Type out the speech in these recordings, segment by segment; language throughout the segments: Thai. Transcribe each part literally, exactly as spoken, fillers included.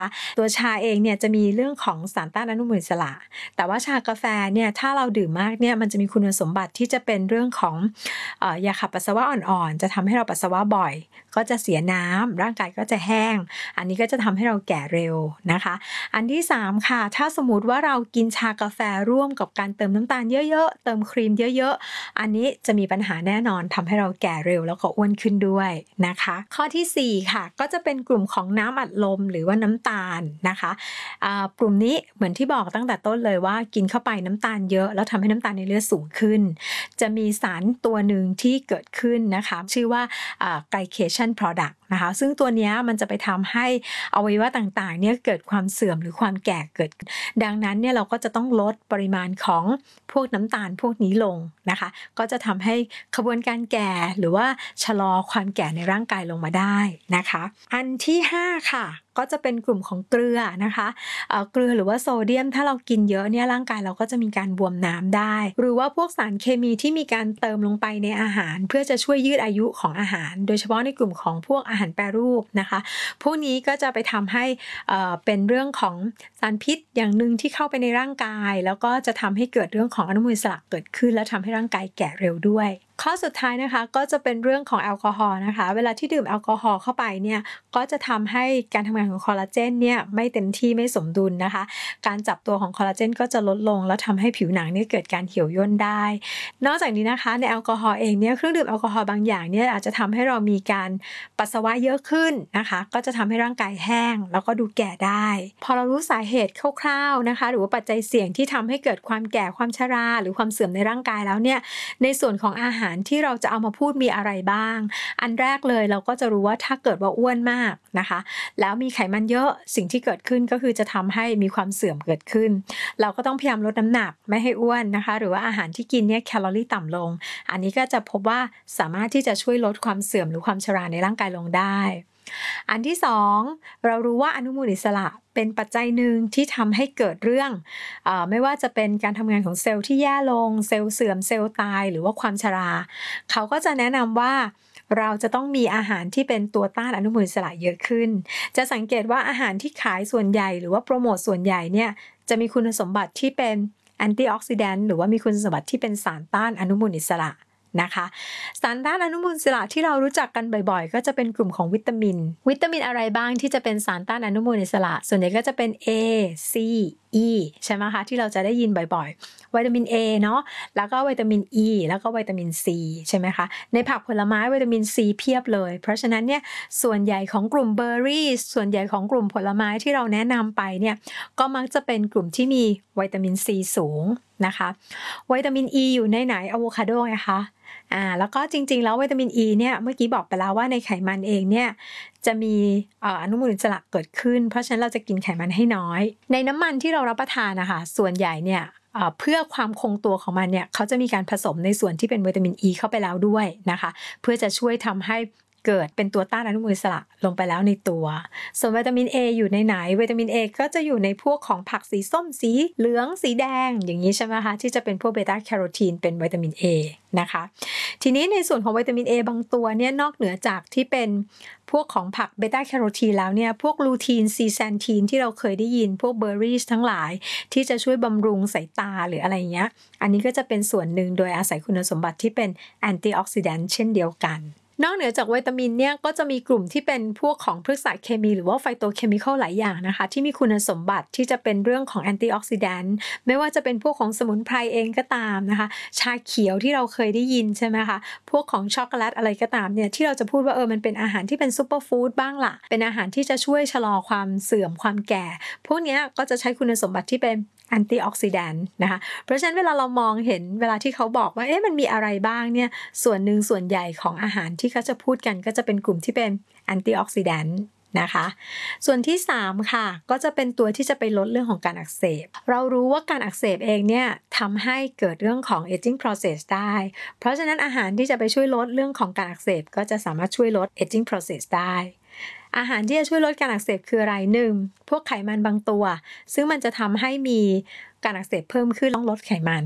ตัวชาเองเนี่ยจะมีเรื่องของสารต้านอนุมูลอิสระแต่ว่าชากาแฟเนี่ยถ้าเราดื่มมากเนี่ยมันจะมีคุณสมบัติที่จะเป็นเรื่องของเอ่อยาขับปัสสาวะอ่อนๆจะทำให้เราปัสสาวะบ่อยก็จะเสียน้ำร่างกายก็จะแห้งอันนี้ก็จะทำให้เราแก่เร็วนะคะอันที่สามค่ะถ้าสมมุติว่าเรากินชากาแฟร่วมกับการเติมน้ำตาลเยอะๆเติมครีมเยอะๆอันนี้จะมีปัญหาแน่นอนทำให้เราแก่เร็วแล้วก็อ้วนขึ้นด้วยนะคะข้อที่สี่ค่ะก็จะเป็นกลุ่มของน้ำอัดลมหรือว่าน้ำตาลนะคะกลุ่มนี้เหมือนที่บอกตั้งแต่ต้นเลยว่ากินเข้าไปน้ำตาลเยอะแล้วทำให้น้ำตาลในเลือดสูงขึ้นจะมีสารตัวหนึ่งที่เกิดขึ้นนะคะชื่อว่า glycation product นะคะซึ่งตัวนี้มันจะไปทำให้อวัยวะต่างๆเนี่ยเกิดความเสื่อมหรือความแก่เกิดดังนั้นเนี่ยเราก็จะต้องลดปริมาณของพวกน้ำตาลพวกนี้ลงนะคะก็จะทำให้ขบวนการแก่หรือว่าชะลอความแก่ในร่างกายลงมาได้นะคะอันที่ห้าค่ะก็จะเป็นกลุ่มของเกลือนะคะเอ่อเกลือหรือว่าโซเดียมถ้าเรากินเยอะเนี่ยร่างกายเราก็จะมีการบวมน้ำได้หรือว่าพวกสารเคมีที่มีการเติมลงไปในอาหารเพื่อจะช่วยยืดอายุของอาหารโดยเฉพาะในกลุ่มของพวกอาหารแปรรูปนะคะพวกนี้ก็จะไปทำให้เอ่อเป็นเรื่องของสารพิษอย่างหนึ่งที่เข้าไปในร่างกายแล้วก็จะทำให้เกิดเรื่องของอนุมูลอิสระเกิดขึ้นและทำให้ร่างกายแก่เร็วด้วยข้อสุดท้ายนะคะก็จะเป็นเรื่องของแอลกอฮอล์นะคะเวลาที่ดื่มแอลกอฮอล์เข้าไปเนี่ยก็จะทำให้การทำงานของคอลลาเจนเนี่ยไม่เต็มที่ไม่สมดุลนะคะการจับตัวของคอลลาเจนก็จะลดลงแล้วทำให้ผิวหนังเนี่ยเกิดการเหี่ยวย่นได้นอกจากนี้นะคะในแอลกอฮอล์เองเนี่ยเครื่องดื่มแอลกอฮอล์บางอย่างเนี่ยอาจจะทำให้เรามีการปัสสาวะเยอะขึ้นนะคะก็จะทำให้ร่างกายแห้งแล้วก็ดูแก่ได้พอเรารู้สาเหตุคร่าวๆนะคะหรือว่าปัจจัยเสี่ยงที่ทำให้เกิดความแก่ความชราหรือความเสื่อมในร่างกายแล้วเนี่ยในส่วนของอาหารที่เราจะเอามาพูดมีอะไรบ้างอันแรกเลยเราก็จะรู้ว่าถ้าเกิดว่าอ้วนมากนะคะแล้วมีไขมันเยอะสิ่งที่เกิดขึ้นก็คือจะทำให้มีความเสื่อมเกิดขึ้นเราก็ต้องพยายามลดน้ำหนักไม่ให้อ้วนนะคะหรือว่าอาหารที่กินเนี่ยแคลอรี่ต่ำลงอันนี้ก็จะพบว่าสามารถที่จะช่วยลดความเสื่อมหรือความชราในร่างกายลงได้อันที่สองเรารู้ว่าอนุมูลอิสระเป็นปัจจัยหนึ่งที่ทำให้เกิดเรื่องเอ่อไม่ว่าจะเป็นการทำงานของเซลล์ที่แย่ลงเซลล์เสื่อมเซลล์ตายหรือว่าความชราเขาก็จะแนะนำว่าเราจะต้องมีอาหารที่เป็นตัวต้านอนุมูลอิสระเยอะขึ้นจะสังเกตว่าอาหารที่ขายส่วนใหญ่หรือว่าโปรโมทส่วนใหญ่เนี่ยจะมีคุณสมบัติที่เป็นแอนตี้ออกซิแดนต์หรือว่ามีคุณสมบัติที่เป็นสารต้านอนุมูลอิสระนะคะสารต้านอนุมูลอิสระที่เรารู้จักกันบ่อยๆก็จะเป็นกลุ่มของวิตามินวิตามินอะไรบ้างที่จะเป็นสารต้านอนุมูลอิสระส่วนใหญ่ก็จะเป็น A C E ใช่ไหมคะที่เราจะได้ยินบ่อยๆวิตามิน A เนาะแล้วก็วิตามิน E แล้วก็วิตามิน C ใช่ไหมคะในผักผลไม้วิตามิน C เพียบเลยเพราะฉะนั้นเนี่ยส่วนใหญ่ของกลุ่มเบอร์รี่ส่วนใหญ่ของกลุ่มผลไม้ที่เราแนะนำไปเนี่ยก็มักจะเป็นกลุ่มที่มีวิตามิน C สูงนะคะวิตามิน E อยู่ในไหนอะโวคาโดไงคะอ่าแล้วก็จริงๆแล้ววิตามิน E เนี่ยเมื่อกี้บอกไปแล้วว่าในไขมันเองเนี่ยจะมีอนุมูลอิสระเกิดขึ้นเพราะฉะนั้นเราจะกินไขมันให้น้อยในน้ำมันที่เรารับประทานนะคะส่วนใหญ่เนี่ยเพื่อความคงตัวของมันเนี่ยเขาจะมีการผสมในส่วนที่เป็นวิตามิน E เข้าไปแล้วด้วยนะคะเพื่อจะช่วยทำให้เกิดเป็นตัวต้านอนุมูลอิสระลงไปแล้วในตัวส่วนวิตามิน A อยู่ในไหนวิตามิน A ก็จะอยู่ในพวกของผักสีส้มสีเหลืองสีแดงอย่างนี้ใช่ไหมคะที่จะเป็นพวกเบต้าแคโรทีนเป็นวิตามิน A นะคะทีนี้ในส่วนของวิตามิน A บางตัวเนี่ยนอกเหนือจากที่เป็นพวกของผักเบต้าแคโรทีนแล้วเนี่ยพวกลูทีนซีแซนทีนที่เราเคยได้ยินพวกเบอร์รี่ทั้งหลายที่จะช่วยบำรุงสายตาหรืออะไรเงี้ยอันนี้ก็จะเป็นส่วนหนึ่งโดยอาศัยคุณสมบัติที่เป็นแอนตี้ออกซิแดนต์เช่นเดียวกันนอกเหนือจากวิตามินเนี่ยก็จะมีกลุ่มที่เป็นพวกของพฤกษเคมีหรือว่าไฟโตเคมีคอลหลายอย่างนะคะที่มีคุณสมบัติที่จะเป็นเรื่องของแอนตี้ออกซิแดนต์ไม่ว่าจะเป็นพวกของสมุนไพรเองก็ตามนะคะชาเขียวที่เราเคยได้ยินใช่ไหมคะพวกของช็อกโกแลตอะไรก็ตามเนี่ยที่เราจะพูดว่าเออมันเป็นอาหารที่เป็นซุปเปอร์ฟู้ดบ้างล่ะเป็นอาหารที่จะช่วยชะลอความเสื่อมความแก่พวกนี้ก็จะใช้คุณสมบัติที่เป็นแอนตี้ออกซิแดนต์นะคะเพราะฉะนั้นเวลาเรามองเห็นเวลาที่เขาบอกว่าเอ๊ะมันมีอะไรบ้างเนี่ยส่วนหนึ่งส่วนใหญ่ของอาหารที่เขาจะพูดกันก็จะเป็นกลุ่มที่เป็นแอนตี้ออกซิแดนต์นะคะส่วนที่สามค่ะก็จะเป็นตัวที่จะไปลดเรื่องของการอักเสบเรารู้ว่าการอักเสบเองเนี่ยทำให้เกิดเรื่องของ aging process ได้เพราะฉะนั้นอาหารที่จะไปช่วยลดเรื่องของการอักเสบก็จะสามารถช่วยลด aging process ได้อาหารที่จะช่วยลดการอักเสบคืออะไรหนึ่งพวกไขมันบางตัวซึ่งมันจะทำให้มีการอักเสบเพิ่มขึ้นต้องลดไขมัน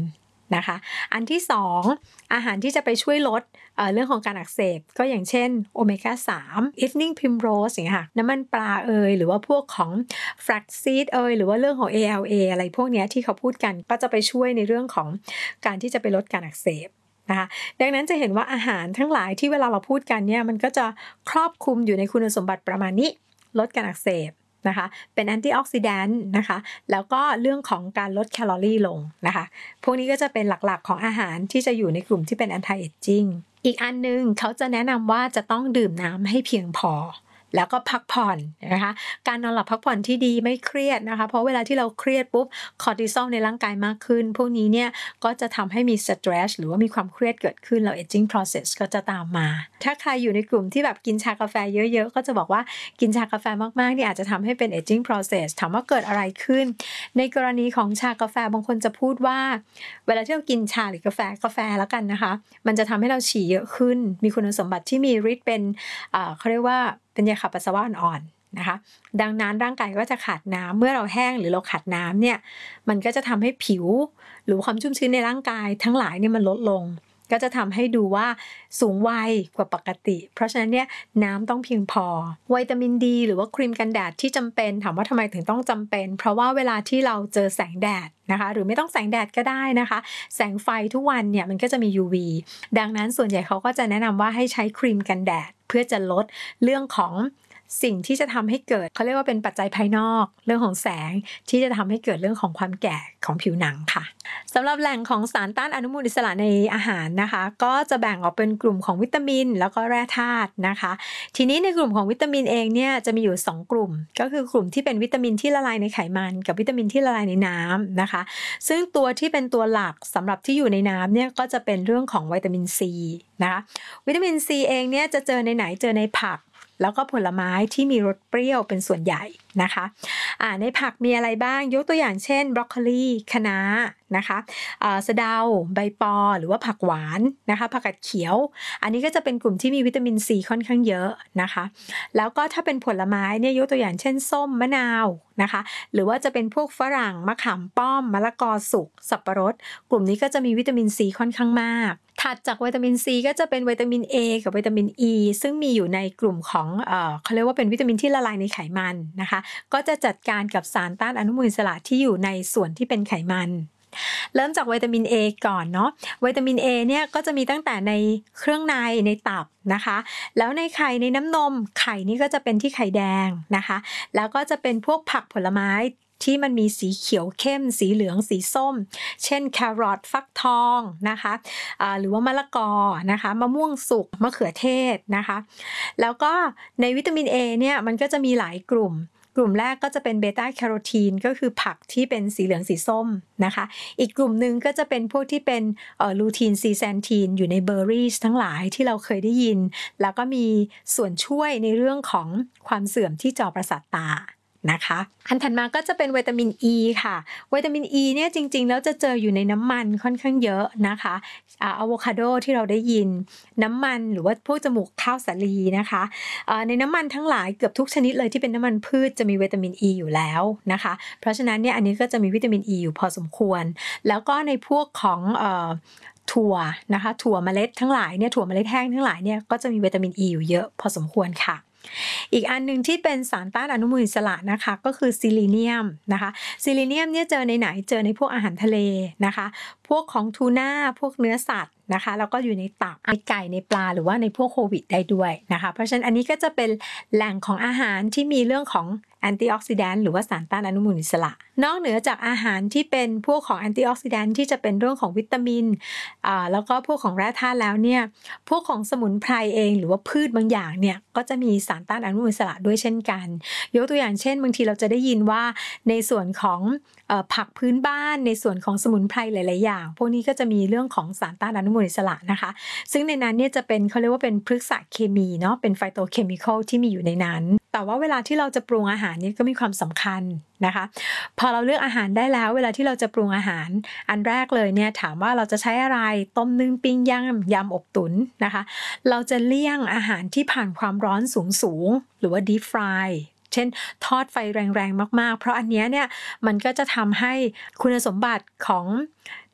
นะคะอันที่สองอาหารที่จะไปช่วยลด เอ่อ เรื่องของการอักเสบก็อย่างเช่นโอเมก้าสาม Evening Primrose อย่างเงี้ยค่ะน้ำมันปลาเอยหรือว่าพวกของ Flaxseed เอยหรือว่าเรื่องของ เอ แอล เอ อะไรพวกเนี้ยที่เขาพูดกันก็จะไปช่วยในเรื่องของการที่จะไปลดการอักเสบนะคะดังนั้นจะเห็นว่าอาหารทั้งหลายที่เวลาเราพูดกันเนี่ยมันก็จะครอบคลุมอยู่ในคุณสมบัติประมาณนี้ลดการอักเสบนะคะเป็นแอนตี้ออกซิแดนต์นะคะแล้วก็เรื่องของการลดแคลอรี่ลงนะคะพวกนี้ก็จะเป็นหลักๆของอาหารที่จะอยู่ในกลุ่มที่เป็น anti aging อีกอันนึงเขาจะแนะนำว่าจะต้องดื่มน้ำให้เพียงพอแล้วก็พักผ่อนนะคะการนอนหลับพักผ่อนที่ดีไม่เครียดนะคะเพราะเวลาที่เราเครียดปุ๊บคอร์ติซอลในร่างกายมากขึ้นพวกนี้เนี่ยก็จะทำให้มีสเตรสหรือว่ามีความเครียดเกิดขึ้นแล้ว aging process ก็จะตามมาถ้าใครอยู่ในกลุ่มที่แบบกินชากาแฟเยอะๆก็จะบอกว่ากินชากาแฟมากๆนี่อาจจะทำให้เป็น aging process ถามว่าเกิดอะไรขึ้นในกรณีของชากาแฟบางคนจะพูดว่าเวลาที่เรากินชาหรือกาแฟกาแฟแล้วกันนะคะมันจะทำให้เราฉี่เยอะขึ้นมีคุณสมบัติที่มีฤทธิ์เป็นเอ่อเขาเรียกว่าเป็นยาขับปัสสาวะอ่อนๆนะคะดังนั้นร่างกายก็จะขาดน้ำเมื่อเราแห้งหรือเราขาดน้ำเนี่ยมันก็จะทำให้ผิวหรือความชุ่มชื้นในร่างกายทั้งหลายเนี่ยมันลดลงก็จะทำให้ดูว่าสูงวัยกว่าปกติเพราะฉะนั้นเนี่ยน้ำต้องเพียงพอวิตามินดีหรือว่าครีมกันแดดที่จำเป็นถามว่าทำไมถึงต้องจำเป็นเพราะว่าเวลาที่เราเจอแสงแดดนะคะหรือไม่ต้องแสงแดดก็ได้นะคะแสงไฟทุกวันเนี่ยมันก็จะมี ยู วี ดังนั้นส่วนใหญ่เขาก็จะแนะนำว่าให้ใช้ครีมกันแดดเพื่อจะลดเรื่องของสิ่งที่จะทำให้เกิดเขาเรียกว่าเป็นปัจจัยภายนอกเรื่องของแสงที่จะทำให้เกิดเรื่องของความแก่ของผิวหนังค่ะสำหรับแหล่งของสารต้านอนุมูลอิสระในอาหารนะคะก็จะแบ่งออกเป็นกลุ่มของวิตามินแล้วก็แร่ธาตุนะคะทีนี้ในกลุ่มของวิตามินเองเนี่ยจะมีอยู่สองกลุ่มก็คือกลุ่มที่เป็นวิตามินที่ละลายในไขมันกับวิตามินที่ละลายในน้ำนะคะซึ่งตัวที่เป็นตัวหลักสำหรับที่อยู่ในน้ำเนี่ยก็จะเป็นเรื่องของวิตามินซีนะคะวิตามินซีเองเนี่ยจะเจอในไหนเจอในผักแล้วก็ผลไม้ที่มีรสเปรี้ยวเป็นส่วนใหญ่นะคะอ่าในผักมีอะไรบ้างยกตัวอย่างเช่นบรอกโคลีคะน้านะคะอ่าสะเดาใบปอหรือว่าผักหวานนะคะผักกาดเขียวอันนี้ก็จะเป็นกลุ่มที่มีวิตามินซีค่อนข้างเยอะนะคะแล้วก็ถ้าเป็นผลไม้เนี่ยยกตัวอย่างเช่นส้มมะนาวนะคะหรือว่าจะเป็นพวกฝรั่งมะขามป้อมมะละกอสุกสับปะรดกลุ่มนี้ก็จะมีวิตามินซีค่อนข้างมากถัดจากวิตามินซีก็จะเป็นวิตามิน A กับวิตามิน E ซึ่งมีอยู่ในกลุ่มของเอ่อเขาเรียกว่าเป็นวิตามินที่ละลายในไขมันนะคะก็จะจัดการกับสารต้านอนุมูลอิสระที่อยู่ในส่วนที่เป็นไขมันเริ่มจากวิตามิน A ก่อนเนาะวิตามิน A เนี่ยก็จะมีตั้งแต่ในเครื่องในในตับนะคะแล้วในไข่ในน้ำนมไข่นี่ก็จะเป็นที่ไข่แดงนะคะแล้วก็จะเป็นพวกผักผลไม้ที่มันมีสีเขียวเข้มสีเหลืองสีส้มเช่นแครอทฟักทองนะคะอ่าหรือว่ามะละกอนะคะมะม่วงสุกมะเขือเทศนะคะแล้วก็ในวิตามิน A เนี่ยมันก็จะมีหลายกลุ่มกลุ่มแรกก็จะเป็นเบต้าแคโรทีนก็คือผักที่เป็นสีเหลืองสีส้มนะคะอีกกลุ่มหนึ่งก็จะเป็นพวกที่เป็นเอ่อลูทีนซีแซนทีนอยู่ในเบอร์รี่ทั้งหลายที่เราเคยได้ยินแล้วก็มีส่วนช่วยในเรื่องของความเสื่อมที่จอประสาทตานะคะอันถัดมาก็จะเป็นวิตามิน E ค่ะวิตามิน E เนี่ยจริงๆแล้วจะเจออยู่ในน้ำมันค่อนข้างเยอะนะคะอ่าอะโวคาโดที่เราได้ยินน้ำมันหรือว่าพวกจมูกข้าวสาลีนะคะอ่าในน้ำมันทั้งหลายเกือบทุกชนิดเลยที่เป็นน้ำมันพืชจะมีวิตามิน E อยู่แล้วนะคะเพราะฉะนั้นเนี่ยอันนี้ก็จะมีวิตามิน E อยู่พอสมควรแล้วก็ในพวกของเอ่อถั่วนะคะถั่วเมล็ดทั้งหลายเนี่ยถั่วเมล็ดแห้งทั้งหลายเนี่ยก็จะมีวิตามิน E อยู่เยอะพอสมควรค่ะอีกอันนึงที่เป็นสารต้านอนุมูลอิสระนะคะก็คือซิลิเนียมนะคะซิลิเนียมเนี่ยเจอในไหนเจอในพวกอาหารทะเลนะคะพวกของทูน่าพวกเนื้อสัตว์นะคะแล้วก็อยู่ในตับในไก่ในปลาหรือว่าในพวกโควิดได้ด้วยนะคะเพราะฉะนั้นอันนี้ก็จะเป็นแหล่งของอาหารที่มีเรื่องของแอนตี้ออกซิแดนต์หรือว่าสารต้านอนุมูลอิสระนอกเหนือจากอาหารที่เป็นพวกของแอนตี้ออกซิแดนต์ที่จะเป็นเรื่องของวิตามินอ่าแล้วก็พวกของแร่ธาตุแล้วเนี่ยพวกของสมุนไพรเองหรือว่าพืชบางอย่างเนี่ยก็จะมีสารต้านอนุมูลอิสระด้วยเช่นกันยกตัวอย่างเช่นบางทีเราจะได้ยินว่าในส่วนของเอ่อผักพื้นบ้านในส่วนของสมุนไพรหลายๆอย่างพวกนี้ก็จะมีเรื่องของสารต้านอนุมูลอิสระนะคะซึ่งในนั้นเนี่ยจะเป็นเขาเรียกว่าเป็นพฤกษเคมีเนาะเป็นไฟโตเคมีคอลที่มีอยู่ในนั้นแต่ว่าเวลาที่เราจะปรุงอาหารเนี่ยก็มีความสำคัญนะคะพอเราเลือกอาหารได้แล้วเวลาที่เราจะปรุงอาหารอันแรกเลยเนี่ยถามว่าเราจะใช้อะไรต้มนึ่งปิ้งย่างยำอบตุ๋นนะคะเราจะเลี่ยงอาหารที่ผ่านความร้อนสูงๆหรือว่า deep fryเช่นทอดไฟแรงๆมากๆเพราะอันนี้เนี่ยมันก็จะทำให้คุณสมบัติของ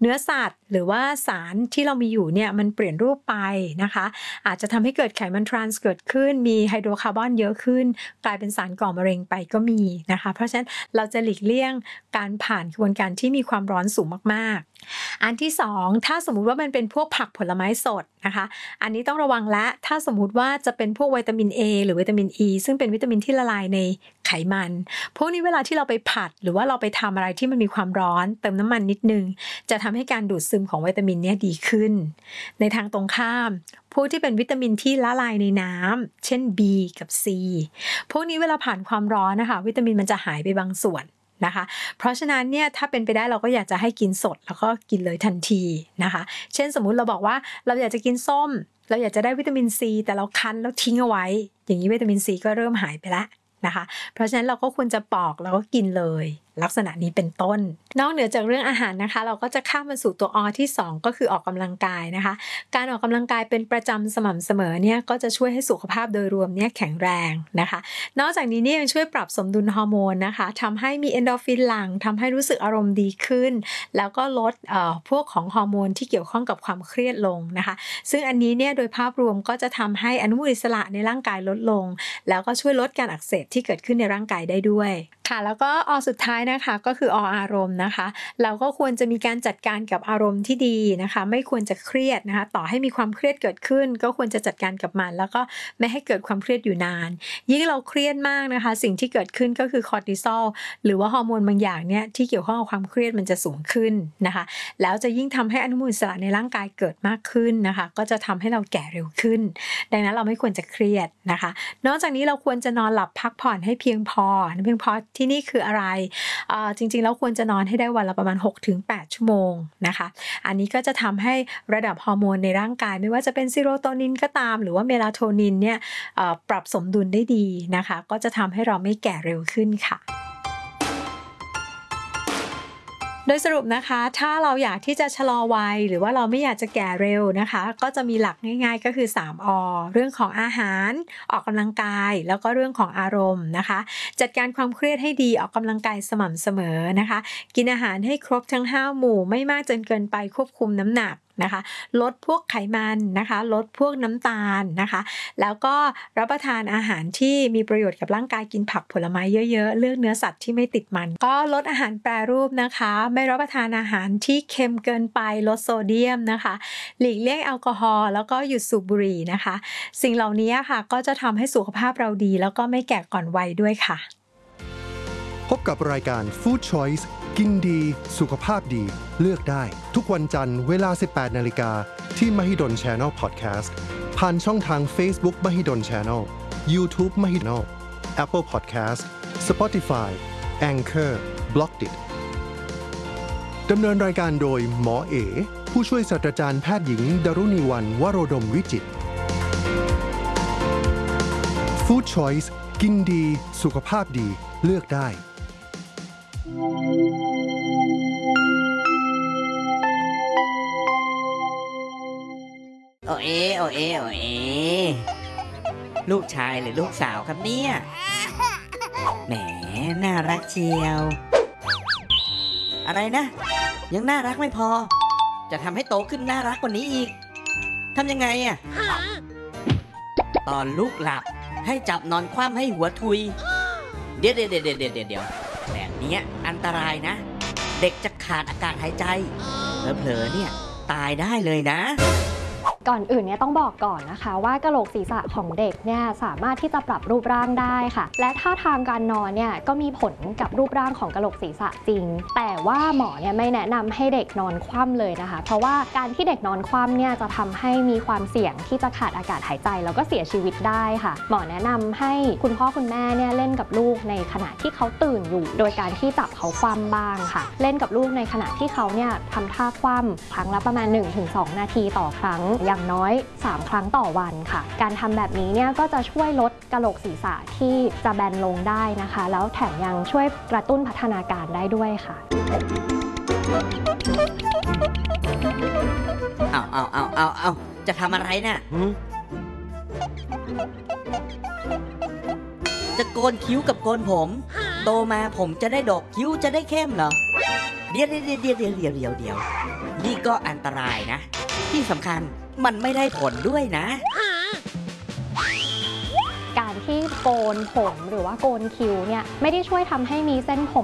เนื้อสัตว์หรือว่าสารที่เรามีอยู่เนี่ยมันเปลี่ยนรูปไปนะคะอาจจะทำให้เกิดไขมันทรานส์เกิดขึ้นมีไฮโดรคาร์บอนเยอะขึ้นกลายเป็นสารก่อมะเร็งไปก็มีนะคะเพราะฉะนั้นเราจะหลีกเลี่ยงการผ่านกระบวนการที่มีความร้อนสูงมากๆอันที่สองถ้าสมมุติว่ามันเป็นพวกผักผลไม้สดนะคะอันนี้ต้องระวังและถ้าสมมุติว่าจะเป็นพวกวิตามิน A หรือวิตามิน E ซึ่งเป็นวิตามินที่ละลายในไขมันพวกนี้เวลาที่เราไปผัดหรือว่าเราไปทำอะไรที่มันมีความร้อนเติมน้ำมันนิดนึงจะทำให้การดูดซึมของวิตามินเนี่ยดีขึ้นในทางตรงข้ามพวกที่เป็นวิตามินที่ละลายในน้ำเช่น B กับ C พวกนี้เวลาผ่านความร้อนนะคะวิตามินมันจะหายไปบางส่วนนะคะเพราะฉะนั้นเนี่ยถ้าเป็นไปได้เราก็อยากจะให้กินสดแล้วก็กินเลยทันทีนะคะเช่นสมมุติเราบอกว่าเราอยากจะกินส้มเราอยากจะได้วิตามิน C แต่เราคั้นแล้วทิ้งเอาไว้อย่างนี้วิตามิน C ก็เริ่มหายไปแล้วนะคะเพราะฉะนั้นเราก็ควรจะปอกแล้วก็กินเลยลักษณะนี้เป็นต้นนอกเหนือจากเรื่องอาหารนะคะเราก็จะข้ามมาสู่ตัวอที่สองก็คือออกกำลังกายนะคะการออกกำลังกายเป็นประจำสม่ำเสมอเนี่ยก็จะช่วยให้สุขภาพโดยรวมเนี่ยแข็งแรงนะคะนอกจากนี้เนี่ยยังช่วยปรับสมดุลฮอร์โมนนะคะทำให้มีเอนโดรฟินหลั่งทำให้รู้สึกอารมณ์ดีขึ้นแล้วก็ลดเอ่อพวกของฮอร์โมนที่เกี่ยวข้องกับความเครียดลงนะคะซึ่งอันนี้เนี่ยโดยภาพรวมก็จะทำให้อนุมูลอิสระในร่างกายลดลงแล้วก็ช่วยลดการอักเสบที่เกิดขึ้นในร่างกายได้ด้วยค่ะแล้วก็อสุดท้ายนะคะก็คือออารมณ์นะคะเราก็ควรจะมีการจัดการกับอารมณ์ที่ดีนะคะไม่ควรจะเครียดนะคะต่อให้มีความเครียดเกิดขึ้นก็ควรจะจัดการกับมันแล้วก็ไม่ให้เกิดความเครียดอยู่นานยิ่งเราเครียดมากนะคะสิ่งที่เกิดขึ้นก็คือคอร์ติซอลหรือว่าฮอร์โมนบางอย่างเนี่ยที่เกี่ยวข้องกับความเครียดมันจะสูงขึ้นนะคะแล้วจะยิ่งทำให้อนุมูลอิสระในร่างกายเกิดมากขึ้นนะคะก็จะทำให้เราแก่เร็วขึ้นดังนั้นเราไม่ควรจะเครียดนะคะนอกจากนี้เราควรจะนอนหลับพักผ่อนให้เพียงพอเพียงพอที่นี่คืออะไรเอ่อจริงๆแล้วควรจะนอนให้ได้วันละประมาณ หกถึงแปด ชั่วโมงนะคะอันนี้ก็จะทำให้ระดับฮอร์โมนในร่างกายไม่ว่าจะเป็นซีโรโทนินก็ตามหรือว่าเมลาโทนินเนี่ยเอ่อปรับสมดุลได้ดีนะคะก็จะทำให้เราไม่แก่เร็วขึ้นค่ะโดยสรุปนะคะถ้าเราอยากที่จะชะลอวัยหรือว่าเราไม่อยากจะแก่เร็วนะคะก็จะมีหลักง่ายๆก็คือสามอเรื่องของอาหารออกกำลังกายแล้วก็เรื่องของอารมณ์นะคะจัดการความเครียดให้ดีออกกำลังกายสม่ำเสมอนะคะกินอาหารให้ครบทั้งห้าหมู่ไม่มากจนเกินไปควบคุมน้ำหนักนะคะลดพวกไขมันนะคะลดพวกน้ำตาลนะคะแล้วก็รับประทานอาหารที่มีประโยชน์กับร่างกายกินผักผลไม้เยอะๆเลือกเนื้อสัตว์ที่ไม่ติดมันก็ลดอาหารแปรรูปนะคะไม่รับประทานอาหารที่เค็มเกินไปลดโซเดียมนะคะหลีกเลี่ยงแอลกอฮอล์แล้วก็หยุดสูบบุหรี่นะคะสิ่งเหล่านี้ค่ะก็จะทำให้สุขภาพเราดีแล้วก็ไม่แก่ก่อนวัยด้วยค่ะพบกับรายการ Food Choice กินดีสุขภาพดีเลือกได้ทุกวันจันทร์เวลา สิบแปดนาฬิกา ที่ Mahidol Channel Podcast ผ่านช่องทาง Facebook Mahidol Channel YouTube Mahidol Apple Podcast Spotify Anchor Blockdit ดำเนินรายการโดยหมอเอผู้ช่วยศาสตราจารย์แพทย์หญิงดารุณีวรรณวโรดมวิจิตร Food Choice กินดีสุขภาพดีเลือกได้โอเอโอเอโอเอลูกชายหรือลูกสาวครับเนี่ยแหมน่ารักเชียวอะไรนะยังน่ารักไม่พอจะทำให้โตขึ้นน่ารักกว่านี้อีกทำยังไงอ่ะตอนลูกหลับให้จับนอนคว่ำให้หัวทุยเดี๋ยวเดี๋ยวเดี๋ยวเดี๋ยวเดี๋ยวแบบนี้อันตรายนะเด็กจะขาดอากาศหายใจเผลอๆเนี่ยตายได้เลยนะก่อนอื่นเนี่ยต้องบอกก่อนนะคะว่ากะโหลกศีรษะของเด็กเนี่ยสามารถที่จะปรับรูปร่างได้ค่ะและท่าทางการนอนเนี่ยก็มีผลกับรูปร่างของกะโหลกศีรษะจริงแต่ว่าหมอเนี่ยไม่แนะนำให้เด็กนอนคว่ำเลยนะคะเพราะว่าการที่เด็กนอนคว่ำเนี่ยจะทำให้มีความเสี่ยงที่จะขาดอากาศหายใจแล้วก็เสียชีวิตได้ค่ะหมอแนะนำให้คุณพ่อคุณแม่เนี่ยเล่นกับลูกในขณะที่เขาตื่นอยู่โดยการที่จับเขาคว่ำบ้างค่ะเล่นกับลูกในขณะที่เขาเนี่ยทำท่าคว่ำครั้งละประมาณ หนึ่งถึงสอง นาทีต่อครั้งอย่างน้อยสามครั้งต่อวันค่ะการทำแบบนี้เนี่ยก็จะช่วยลดกะโหลกศีรษะที่จะแบนลงได้นะคะแล้วแถมยังช่วยกระตุ้นพัฒนาการได้ด้วยค่ะเอาเอาเอาเอาเอาจะทำอะไรน่ะจะโกนคิ้วกับโกนผมโตมาผมจะได้ดกคิ้วจะได้เข้มเหรอเดี๋ยวเดี๋ยวเดี๋ยวเดี๋ยวเดี๋ยวเดี๋ยวเดี๋ยวนี่ก็อันตรายนะ ที่สำคัญมันไม่ได้ผลด้วยนะการที่โกนผมหรือว่าโกนคิ้วเนี่ยไม่ได้ช่วยทำให้มีเส้นผม